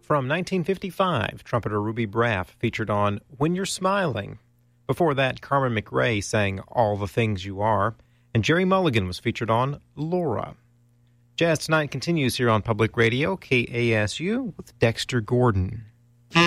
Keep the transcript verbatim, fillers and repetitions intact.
From nineteen fifty-five, trumpeter Ruby Braff featured on When You're Smiling. Before that, Carmen McRae sang All the Things You Are, and Jerry Mulligan was featured on Laura. Jazz Tonight continues here on Public Radio, K A S U, with Dexter Gordon.